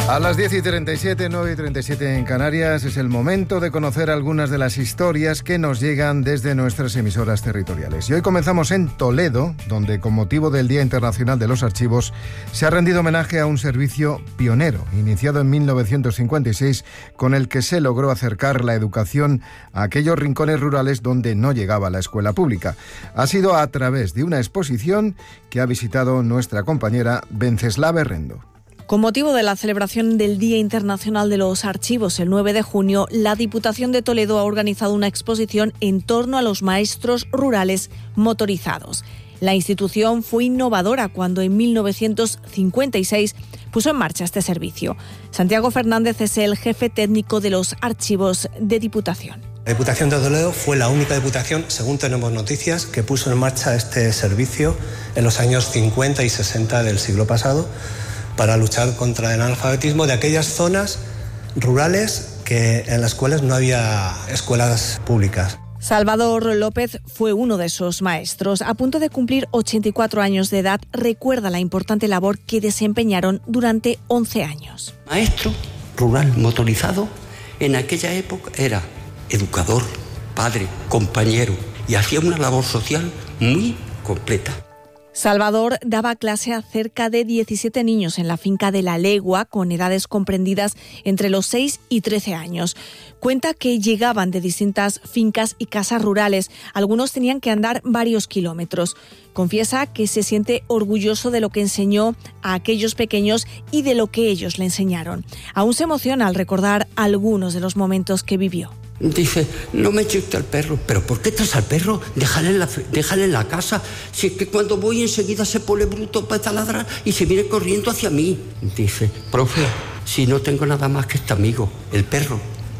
A las 10:37, 9:37 en Canarias, es el momento de conocer algunas de las historias que nos llegan desde nuestras emisoras territoriales. Y hoy comenzamos en Toledo, donde con motivo del Día Internacional de los Archivos se ha rendido homenaje a un servicio pionero, iniciado en 1956, con el que se logró acercar la educación a aquellos rincones rurales donde no llegaba la escuela pública. Ha sido a través de una exposición que ha visitado nuestra compañera Venceslava Herrendo. Con motivo de la celebración del Día Internacional de los Archivos, el 9 de junio, la Diputación de Toledo ha organizado una exposición en torno a los maestros rurales motorizados. La institución fue innovadora cuando en 1956 puso en marcha este servicio. Santiago Fernández es el jefe técnico de los archivos de Diputación. La Diputación de Toledo fue la única diputación, según tenemos noticias, que puso en marcha este servicio en los años 50 y 60 del siglo pasado, para luchar contra el analfabetismo de aquellas zonas rurales que en las cuales no había escuelas públicas. Salvador López fue uno de esos maestros. A punto de cumplir 84 años de edad, recuerda la importante labor que desempeñaron durante 11 años. Maestro rural motorizado en aquella época era educador, padre, compañero y hacía una labor social muy completa. Salvador daba clase a cerca de 17 niños en la finca de La Legua, con edades comprendidas entre los 6 y 13 años. Cuenta que llegaban de distintas fincas y casas rurales. Algunos tenían que andar varios kilómetros. Confiesa que se siente orgulloso de lo que enseñó a aquellos pequeños y de lo que ellos le enseñaron. Aún se emociona al recordar algunos de los momentos que vivió. Dice, no me eche usted al perro. ¿Pero por qué traes al perro? Déjale en la casa. Si es que cuando voy enseguida se pone bruto para taladrar y se viene corriendo hacia mí. Dice, profe, si no tengo nada más que este amigo, el perro.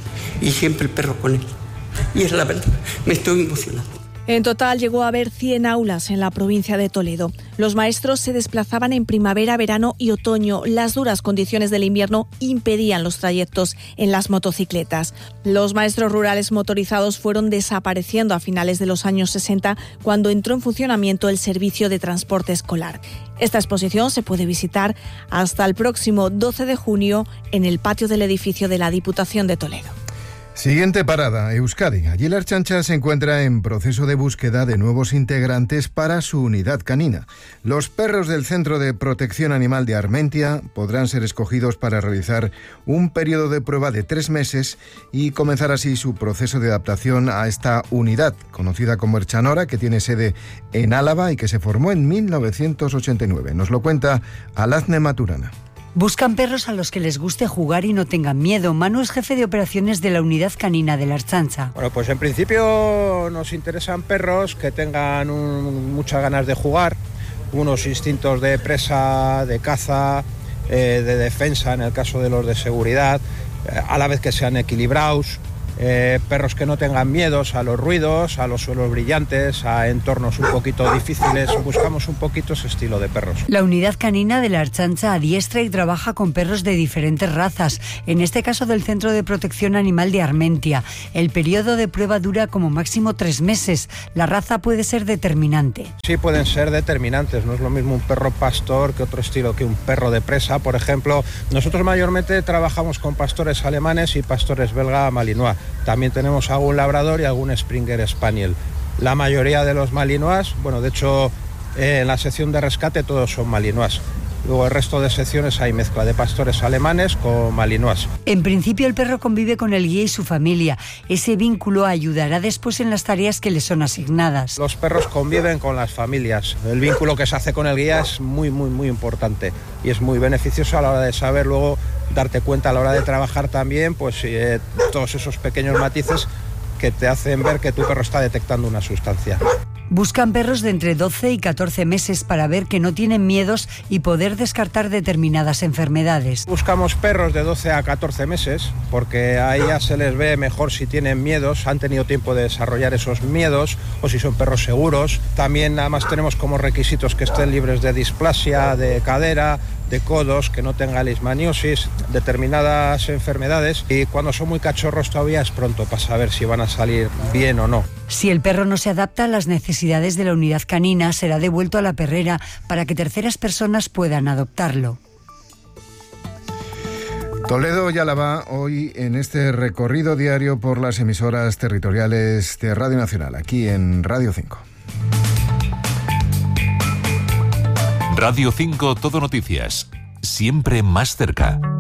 Y siempre el perro con él. Y es la verdad, me estoy emocionando. En total llegó a haber 100 aulas en la provincia de Toledo. Los maestros se desplazaban en primavera, verano y otoño. Las duras condiciones del invierno impedían los trayectos en las motocicletas. Los maestros rurales motorizados fueron desapareciendo a finales de los años 60, cuando entró en funcionamiento el servicio de transporte escolar. Esta exposición se puede visitar hasta el próximo 12 de junio en el patio del edificio de la Diputación de Toledo. Siguiente parada, Euskadi. Allí la Ertzaintza se encuentra en proceso de búsqueda de nuevos integrantes para su unidad canina. Los perros del Centro de Protección Animal de Armentia podrán ser escogidos para realizar un periodo de prueba de 3 meses y comenzar así su proceso de adaptación a esta unidad, conocida como Ertzainora, que tiene sede en Álava y que se formó en 1989. Nos lo cuenta Alazne Maturana. Buscan perros a los que les guste jugar y no tengan miedo. Manu es jefe de operaciones de la unidad canina de la Ertzaintza. Bueno, pues en principio nos interesan perros que tengan muchas ganas de jugar, unos instintos de presa, de caza, de defensa en el caso de los de seguridad, a la vez que sean equilibrados. Perros que no tengan miedos a los ruidos, a los suelos brillantes, a entornos un poquito difíciles. Buscamos un poquito ese estilo de perros. La unidad canina de la Ertzaintza adiestra y trabaja con perros de diferentes razas, en este caso del Centro de Protección Animal de Armentia. El periodo de prueba dura como máximo 3 meses. La raza puede ser determinante. Sí, pueden ser determinantes. No es lo mismo un perro pastor que otro estilo, que un perro de presa. Por ejemplo, nosotros mayormente trabajamos con pastores alemanes y pastores belga malinois. También tenemos algún labrador y algún Springer Spaniel. La mayoría de los malinois, bueno, de hecho, en la sección de rescate todos son malinois. Luego el resto de secciones hay mezcla de pastores alemanes con malinois. En principio el perro convive con el guía y su familia. Ese vínculo ayudará después en las tareas que le son asignadas. Los perros conviven con las familias. El vínculo que se hace con el guía es muy importante y es muy beneficioso a la hora de saber luego darte cuenta a la hora de trabajar también, pues todos esos pequeños matices que te hacen ver que tu perro está detectando una sustancia. Buscan perros de entre 12 y 14 meses para ver que no tienen miedos y poder descartar determinadas enfermedades. Buscamos perros de 12 a 14 meses porque ahí ya se les ve mejor si tienen miedos, han tenido tiempo de desarrollar esos miedos o si son perros seguros. También además tenemos como requisitos que estén libres de displasia, de cadera, de codos, que no tenga leishmaniosis, determinadas enfermedades, y cuando son muy cachorros todavía es pronto para saber si van a salir bien o no. Si el perro no se adapta a las necesidades de la unidad canina, será devuelto a la perrera para que terceras personas puedan adoptarlo. Toledo y Álava hoy en este recorrido diario por las emisoras territoriales de Radio Nacional, aquí en Radio 5. Radio 5 Todo Noticias, siempre más cerca.